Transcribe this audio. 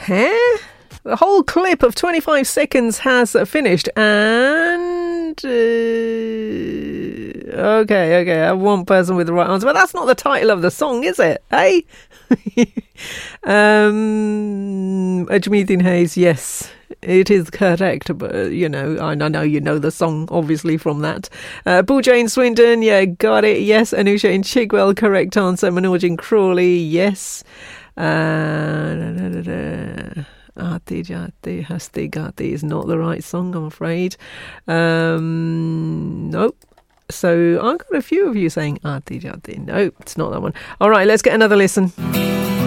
hair? The whole clip of 25 seconds has finished, and okay, I have one person with the right answer, but that's not the title of the song, is it? Hey, Ajmedin Hayes, yes, it is correct, but I know you know the song obviously from that. Paul Jane Swindon, yeah, got it. Yes, Anusha in Chigwell, correct answer. Manoj in Crawley, yes. Aati Jati Hasti Gati is not the right song, I'm afraid. Nope. So I've got a few of you saying Aati Jati. Nope, it's not that one. All right, let's get another listen.